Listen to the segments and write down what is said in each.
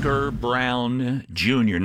Oscar Brown Jr.,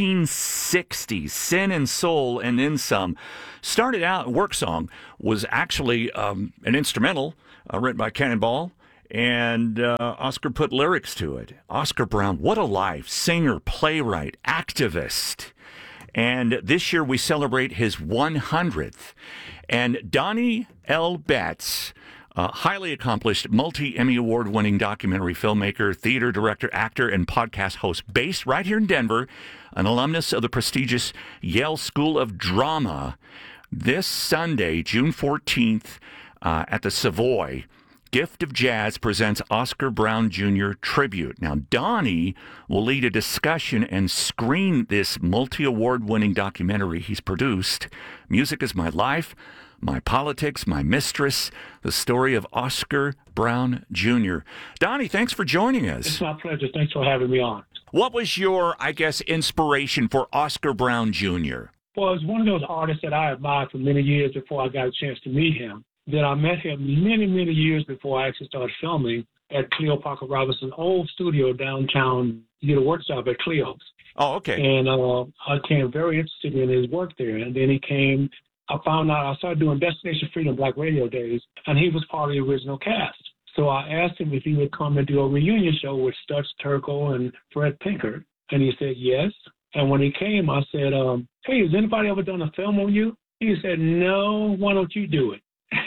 1960s, Sin and Soul and Then Some. Started out, Work Song was actually an instrumental written by Cannonball, and Oscar put lyrics to it. Oscar Brown, what a life, singer, playwright, activist. And this year we celebrate his 100th. And Donnie L. Betts, highly accomplished, multi-Emmy Award-winning documentary filmmaker, theater director, actor, and podcast host, based right here in Denver, an alumnus of the prestigious Yale School of Drama. This Sunday, June 14th, at the Savoy, Gift of Jazz presents Oscar Brown Jr. Tribute. Now, Donnie will lead a discussion and screen this multi-award-winning documentary he's produced, Music is My Life, My Politics, My Mistress, the story of Oscar Brown Jr. Donnie, thanks for joining us. It's my pleasure. Thanks for having me on. What was your, inspiration for Oscar Brown Jr.? Well, it's one of those artists that I admired for many years before I got a chance to meet him. Then I met him many, many years before I actually started filming at Cleo Parker Robinson's old studio downtown. He did a workshop at Cleo's. Oh, okay. And I became very interested in his work there. And then I found out, I started doing Destination Freedom Black Radio Days, and he was part of the original cast. So I asked him if he would come and do a reunion show with Stutz Terkel and Fred Pinkert. And he said yes. And when he came, I said, hey, has anybody ever done a film on you? He said, no, why don't you do it?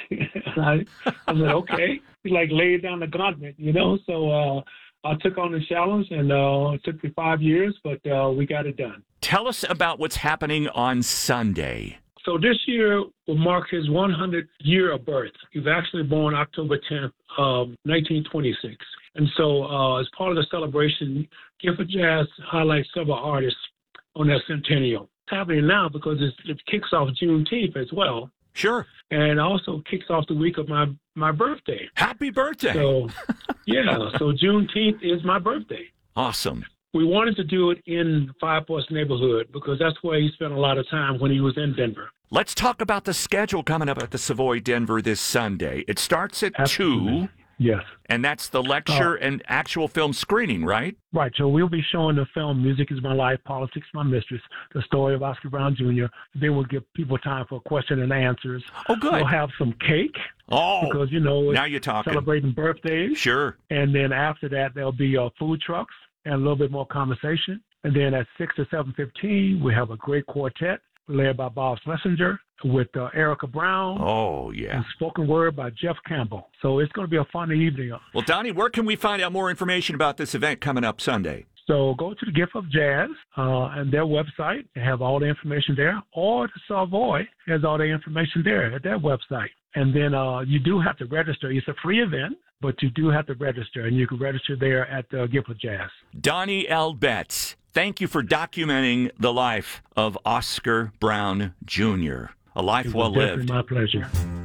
I said, okay. He laid down the gauntlet, So I took on the challenge, and it took me 5 years, but we got it done. Tell us about what's happening on Sunday. So this year will mark his 100th year of birth. He was actually born October 10th, 1926. And so as part of the celebration, Gift of Jazz highlights several artists on that centennial. It's happening now because it kicks off Juneteenth as well. Sure. And also kicks off the week of my birthday. Happy birthday. So, so Juneteenth is my birthday. Awesome. We wanted to do it in Five Points neighborhood because that's where he spent a lot of time when he was in Denver. Let's talk about the schedule coming up at the Savoy Denver this Sunday. It starts at Absolutely. 2. Yes. And that's the lecture and actual film screening, right? Right. So we'll be showing the film Music is My Life, Politics, My Mistress, the story of Oscar Brown Jr. Then we'll give people time for question and answers. Oh, good. We'll have some cake. Oh, because, it's now you're talking. Celebrating birthdays. Sure. And then after that, there'll be food trucks and a little bit more conversation. And then at 6 to 7:15, we have a great quartet led by Bob Schlesinger with Erica Brown. Oh, yeah. And spoken word by Jeff Campbell. So it's going to be a fun evening. Well, Donnie, where can we find out more information about this event coming up Sunday? So go to the Gift of Jazz and their website. They have all the information there. Or the Savoy has all the information there at their website. And then you do have to register. It's a free event, but you do have to register. And you can register there at the Gift of Jazz. Donnie L. Betts, thank you for documenting the life of Oscar Brown Jr., a life well lived. My pleasure.